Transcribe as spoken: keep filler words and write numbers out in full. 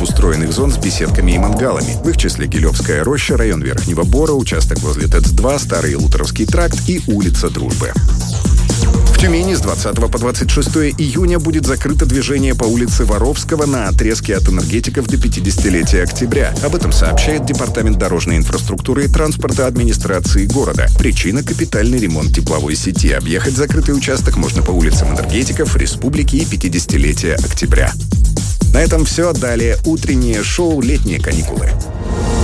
благоустроенных зон с беседками и мангалами. В их числе Гилевская роща, район Верхнего Бора, участок возле ТЭЦ два, Старый Лутеровский тракт и улица Дружбы. В Тюмени с двадцатого по двадцать шестое июня будет закрыто движение по улице Воровского на отрезке от энергетиков до пятидесятилетия октября. Об этом сообщает Департамент дорожной инфраструктуры и транспорта администрации города. Причина — капитальный ремонт тепловой сети. Объехать закрытый участок можно по улицам энергетиков, Республики и пятидесятилетия октября. На этом все. Далее утреннее шоу «Летние каникулы».